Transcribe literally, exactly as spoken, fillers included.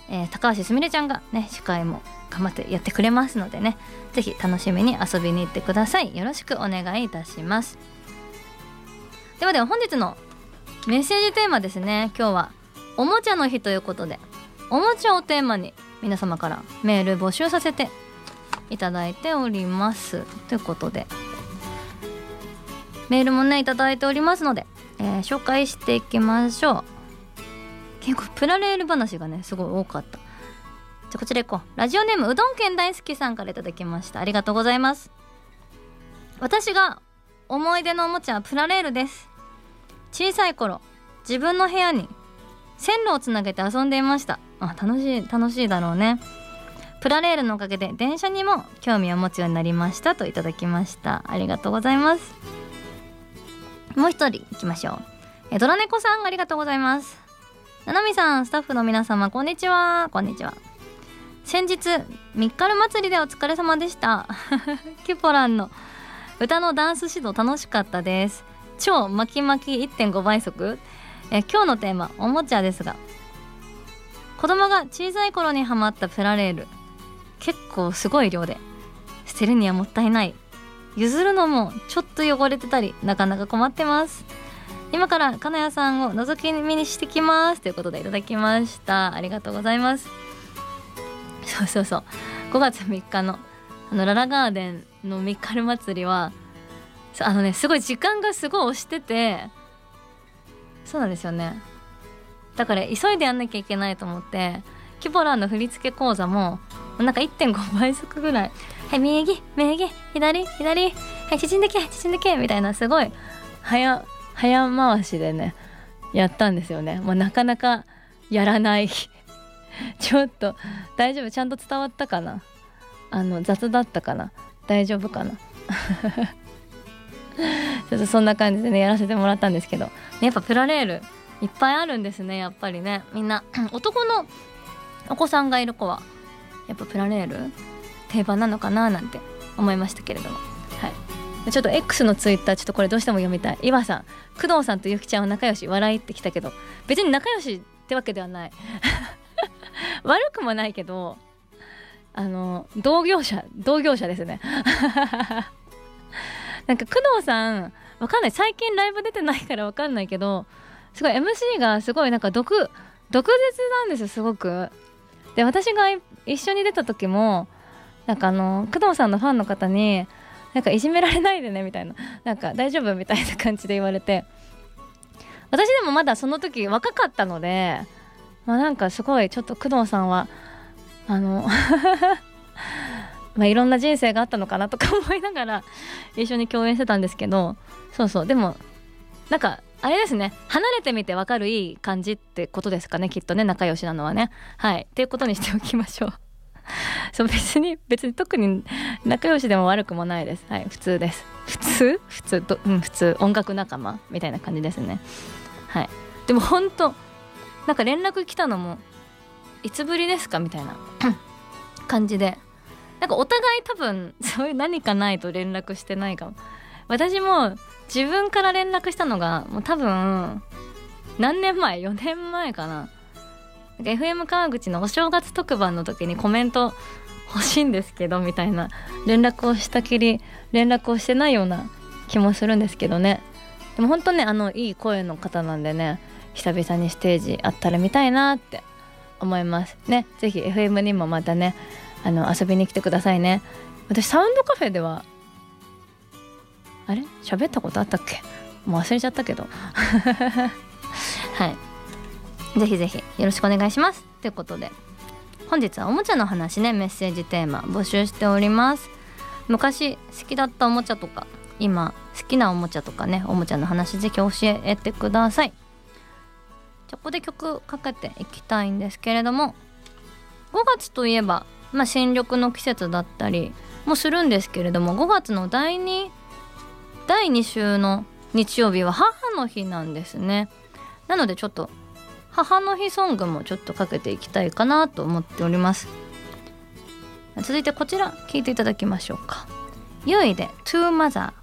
えー、高橋すみれちゃんがね司会も頑張ってやってくれますのでね、ぜひ楽しみに遊びに行ってください。よろしくお願いいたします。ではでは本日のメッセージテーマですね。今日はおもちゃの日ということで、おもちゃをテーマに皆様からメール募集させていただいておりますということで、メールもねいただいておりますので、えー、紹介していきましょう。結構プラレール話がねすごい多かった。じゃあこちら行こう。ラジオネームうどん県大好きさんからいただきました。ありがとうございます。私が思い出のおもちゃはプラレールです。小さい頃自分の部屋に線路をつなげて遊んでいました。あ、楽しい楽しいだろうね。プラレールのおかげで電車にも興味を持つようになりましたといただきました。ありがとうございます。もう一人行きましょう。えドラ猫さんありがとうございます。ななみさん、スタッフの皆様こんにちは。こんにちは。先日ミッカル祭りでお疲れ様でしたキュポランの歌のダンス指導楽しかったです。超巻き巻き いってんご 倍速。え今日のテーマおもちゃですが、子供が小さい頃にハマったプラレール、結構すごい量で捨てるにはもったいない、譲るのもちょっと汚れてたりなかなか困ってます。今から金谷さんを覗き見にしてきますということでいただきました。ありがとうございます。そうそうそう、ごがつみっかのあのララガーデンのミッカル祭りはあのねすごい時間がすごい押してて、そうなんですよね。だから急いでやんなきゃいけないと思って、キュポランの振り付け講座もなんか いってんご 倍速ぐらい、はい右右左左、はい縮んでけ縮んでけみたいな、すごい早早回しでねやったんですよね。もうなかなかやらないちょっと大丈夫、ちゃんと伝わったかな、あの雑だったかな、大丈夫かなちょっとそんな感じでねやらせてもらったんですけど、やっぱプラレールいっぱいあるんですね。やっぱりね、みんな男のお子さんがいる子はやっぱプラレール定番なのかななんて思いましたけれども、はい、ちょっと X のツイッターちょっとこれどうしても読みたい。岩さん、工藤さんとゆきちゃんは仲良し、笑いってきたけど別に仲良しってわけではない悪くもないけど、あの同業者同業者ですねなんか工藤さんわかんない、最近ライブ出てないからわかんないけど、すごい エムシー がすごいなんか毒毒舌なんですよ、すごく。で私が一緒に出た時もなんかあの工藤さんのファンの方になんかいじめられないでねみたいな、なんか大丈夫みたいな感じで言われて、私でもまだその時若かったので、まあなんかすごいちょっと工藤さんはあのまあいろんな人生があったのかなとか思いながら一緒に共演してたんですけど、そうそう、でもなんかあれですね、離れてみて分かるいい感じってことですかね、きっとね、仲良しなのはね。はいっていうことにしておきましょうそう、別に別に特に仲良しでも悪くもないです。はい、普通です。普通普通と、うん、普通音楽仲間みたいな感じですね。はい。でも本当なんか連絡来たのもいつぶりですかみたいな感じで、なんかお互い多分そういう何かないと連絡してないかも。私も自分から連絡したのがもう多分何年前、よねんまえかな。なんか エフエム 川口のお正月特番の時にコメント欲しいんですけどみたいな連絡をしたきり連絡をしてないような気もするんですけどね。でも本当ね、あのいい声の方なんでね、久々にステージあったら見たいなって思いますね。ぜひ エフエム にもまたねあの遊びに来てくださいね。私サウンドカフェではあれ喋ったことあったっけ、もう忘れちゃったけどはい、ぜひぜひよろしくお願いしますということで、本日はおもちゃの話ね、メッセージテーマ募集しております。昔好きだったおもちゃとか今好きなおもちゃとかね、おもちゃの話ぜひ教えてください。じゃあここで曲かけていきたいんですけれども、ごがつといえば、まあ、新緑の季節だったりもするんですけれども、ごがつのだいにだいに週の日曜日は母の日なんですね。なのでちょっと母の日ソングもちょっとかけていきたいかなと思っております。続いてこちら聴いていただきましょうか。ゆいで To Mother。